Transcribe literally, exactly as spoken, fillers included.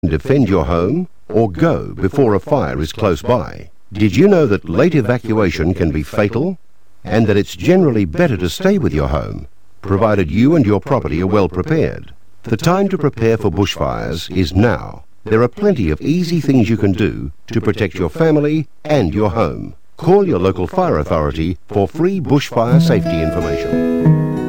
defend your home or go before a fire is close by. Did you know that late evacuation can be fatal and that it's generally better to stay with your home, provided you and your property are well prepared? The time to prepare for bushfires is now. There are plenty of easy things you can do to protect your family and your home. Call your local fire authority for free bushfire safety information.